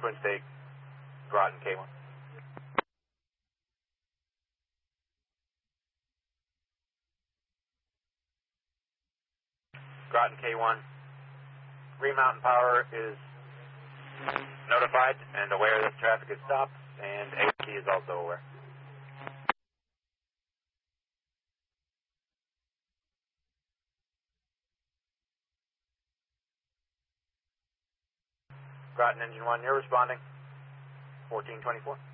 Twin State, Groton K1. Groton K1. Green Mountain Power is notified and aware that traffic is stopped, and AT is also aware. Groton Engine 1, you're responding. 1424.